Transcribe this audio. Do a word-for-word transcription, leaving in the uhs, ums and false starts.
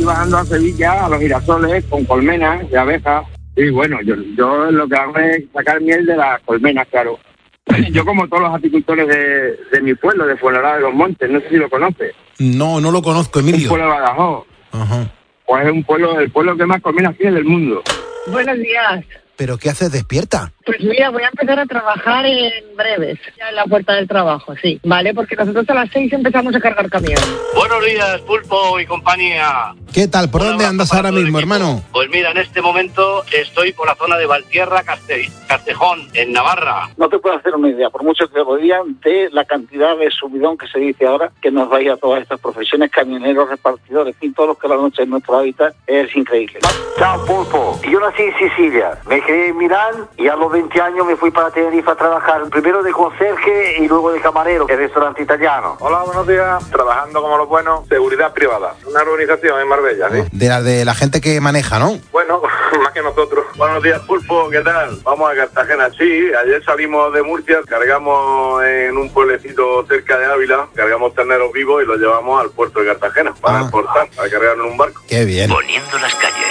bajando a Sevilla, a los girasoles, con colmenas de abejas. Y bueno, yo, yo lo que hago es sacar miel de las colmenas, claro. Yo como todos los apicultores de, de mi pueblo, de Fuenlabrada de los Montes, no sé si lo conoces. No, no lo conozco, Emilio. Un pueblo de Badajoz. Ajá. Pues es un pueblo, el pueblo que más colmenas tiene del mundo. Buenos días. ¿Pero qué haces despierta? Pues mira, voy a empezar a trabajar en breves, ya en la puerta del trabajo, sí, ¿vale? Porque nosotros a las seis empezamos a cargar camión. Buenos días, Pulpo y compañía. ¿Qué tal? ¿Por dónde andas ahora mismo, hermano? Pues mira, en este momento estoy por la zona de Valtierra, Caste- Castejón, en Navarra. No te puedo hacer una idea, por mucho que lo digan, de la cantidad de subidón que se dice ahora, que nos vaya a todas estas profesiones, camioneros, repartidores, en fin, todos los que la noche en nuestro hábitat, es increíble. Chao, Pulpo. Yo nací en Sicilia, me crié en Milán y a los veinte años me fui para Tenerife a trabajar, primero de conserje y luego de camarero, en restaurante italiano. Hola, buenos días. Trabajando como los buenos, seguridad privada. Una organización en Marbella, ¿sí? De la de la gente que maneja, ¿no? Bueno, más que nosotros. Buenos días, Pulpo, ¿qué tal? Vamos a Cartagena. Sí, ayer salimos de Murcia, cargamos en un pueblecito cerca de Ávila, cargamos terneros vivos y los llevamos al puerto de Cartagena para Ah. exportar, para cargarlo en un barco. Qué bien. Poniendo las calles.